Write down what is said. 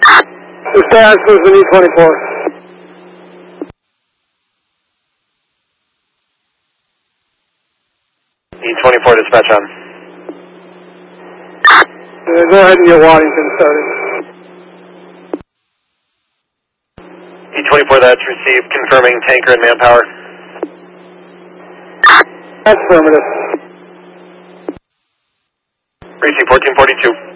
The status is an E-24. E-24 dispatch on. Go ahead and get Waddington started. E-24, that's received, confirming tanker and manpower. Affirmative. Reaching 1442.